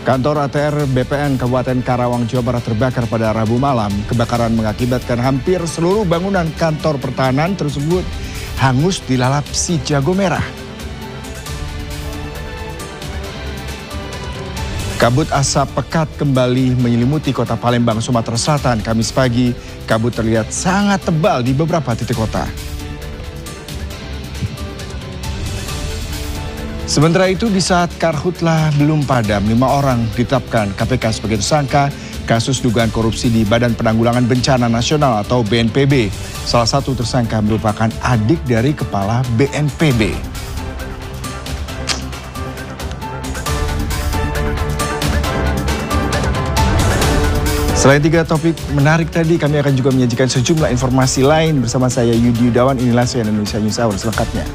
Kantor ATR BPN Kabupaten Karawang, Jawa Barat terbakar pada Rabu malam. Kebakaran mengakibatkan hampir seluruh bangunan kantor pertahanan tersebut hangus dilalap si jago merah. Kabut asap pekat kembali menyelimuti kota Palembang, Sumatera Selatan. Kamis pagi, kabut terlihat sangat tebal di beberapa titik kota. Sementara itu di saat karhutlah belum padam, 5 orang ditetapkan KPK sebagai tersangka kasus dugaan korupsi di Badan Penanggulangan Bencana Nasional atau BNPB. Salah satu tersangka merupakan adik dari kepala BNPB. Selain 3 topik menarik tadi, kami akan juga menyajikan sejumlah informasi lain bersama saya Yudi Yudawan. Inilah CNN Indonesia News Hour selengkapnya.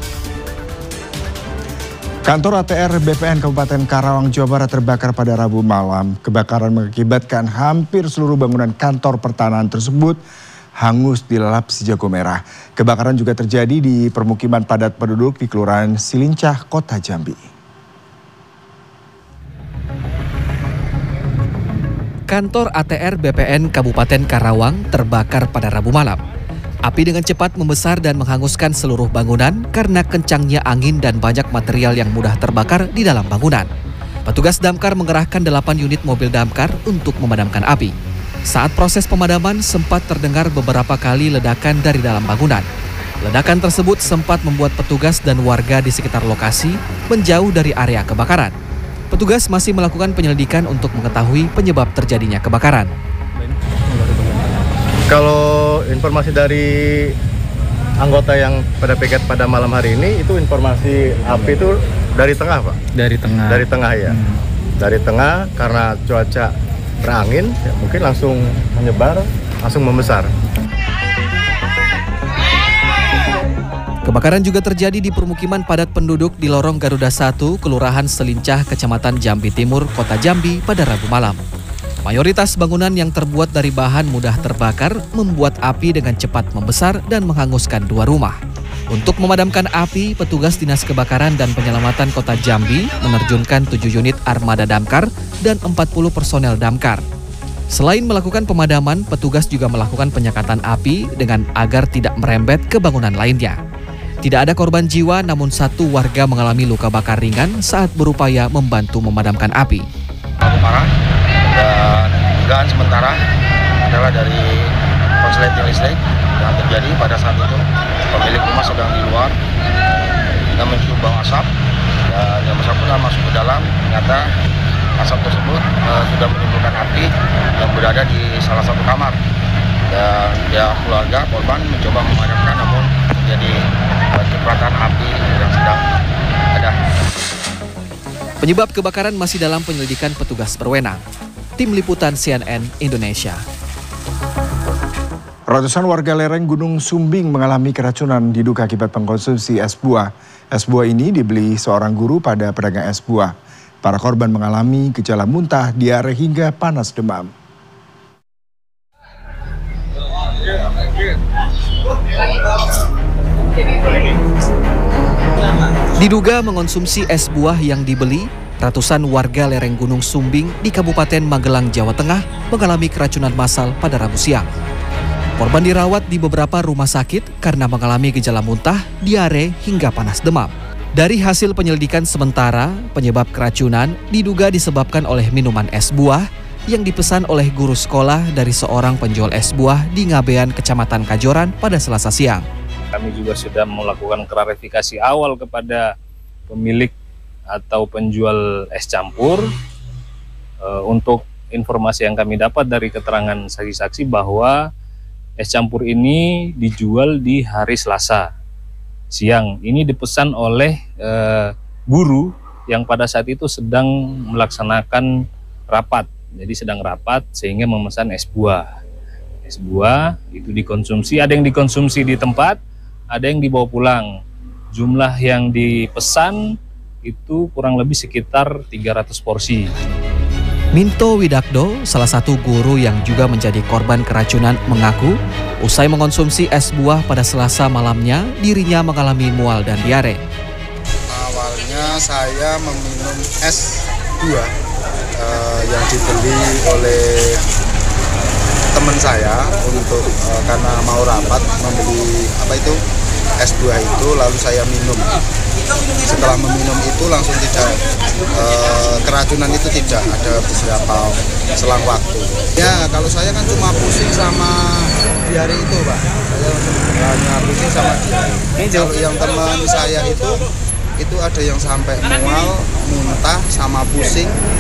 Kantor ATR BPN Kabupaten Karawang, Jawa Barat terbakar pada Rabu malam. Kebakaran mengakibatkan hampir seluruh bangunan kantor pertahanan tersebut hangus dilalap si jago merah. Kebakaran juga terjadi di permukiman padat penduduk di Kelurahan Silincah, Kota Jambi. Kantor ATR BPN Kabupaten Karawang terbakar pada Rabu malam. Api dengan cepat membesar dan menghanguskan seluruh bangunan karena kencangnya angin dan banyak material yang mudah terbakar di dalam bangunan. Petugas damkar mengerahkan 8 unit mobil damkar untuk memadamkan api. Saat proses pemadaman sempat terdengar beberapa kali ledakan dari dalam bangunan. Ledakan tersebut sempat membuat petugas dan warga di sekitar lokasi menjauh dari area kebakaran. Petugas masih melakukan penyelidikan untuk mengetahui penyebab terjadinya kebakaran. Kalau informasi dari anggota yang pada piket pada malam hari ini, itu informasi api itu dari tengah, Pak? Dari tengah. Dari tengah ya. Dari tengah karena cuaca berangin, ya mungkin langsung menyebar, langsung membesar. Kebakaran juga terjadi di permukiman padat penduduk di lorong Garuda 1, Kelurahan Selincah, Kecamatan Jambi Timur, Kota Jambi pada Rabu malam. Mayoritas bangunan yang terbuat dari bahan mudah terbakar membuat api dengan cepat membesar dan menghanguskan 2 rumah. Untuk memadamkan api, petugas Dinas Kebakaran dan Penyelamatan Kota Jambi menerjunkan 7 unit armada damkar dan 40 personel damkar. Selain melakukan pemadaman, petugas juga melakukan penyekatan api dengan agar tidak merembet ke bangunan lainnya. Tidak ada korban jiwa, namun 1 warga mengalami luka bakar ringan saat berupaya membantu memadamkan api. Parah. Dan dugaan sementara adalah dari korsleting listrik yang terjadi pada saat itu. Pemilik rumah sedang di luar dan mencium bau asap, dan yang bersangkutan masuk ke dalam. Ternyata asap tersebut sudah menimbulkan api yang berada di salah satu kamar, dan pihak keluarga korban mencoba memadamkan, namun terjadi cipratan api yang sedang ada. Penyebab kebakaran masih dalam penyelidikan petugas berwenang. Tim Liputan CNN Indonesia. Ratusan warga lereng Gunung Sumbing mengalami keracunan diduga akibat pengkonsumsi es buah. Es buah ini dibeli seorang guru pada pedagang es buah. Para korban mengalami gejala muntah, diare hingga panas demam. Diduga mengonsumsi es buah yang dibeli, ratusan warga lereng Gunung Sumbing di Kabupaten Magelang, Jawa Tengah mengalami keracunan massal pada Rabu siang. Korban dirawat di beberapa rumah sakit karena mengalami gejala muntah, diare, hingga panas demam. Dari hasil penyelidikan sementara, penyebab keracunan diduga disebabkan oleh minuman es buah yang dipesan oleh guru sekolah dari seorang penjual es buah di Ngabean, Kecamatan Kajoran pada Selasa siang. Kami juga sudah melakukan klarifikasi awal kepada pemilik atau penjual es campur. Untuk informasi yang kami dapat dari keterangan saksi-saksi bahwa es campur ini dijual di hari Selasa siang. Ini dipesan oleh guru yang pada saat itu sedang melaksanakan rapat. Jadi sedang rapat sehingga memesan es buah. Es buah itu dikonsumsi, ada yang dikonsumsi di tempat, ada yang dibawa pulang. Jumlah yang dipesan itu kurang lebih sekitar 300 porsi. Minto Widakdo, salah satu guru yang juga menjadi korban keracunan, mengaku usai mengonsumsi es buah pada Selasa malamnya, dirinya mengalami mual dan diare. Awalnya saya meminum es S2 yang dibeli oleh teman saya untuk karena mau rapat membeli S2 itu, lalu saya minum. Setelah meminum itu langsung tidak keracunan itu tidak ada beberapa selang waktu. Ya kalau saya kan cuma pusing sama diare itu Pak, saya hanya pusing sama diare. Kalau yang teman saya itu ada yang sampai mual, muntah sama pusing.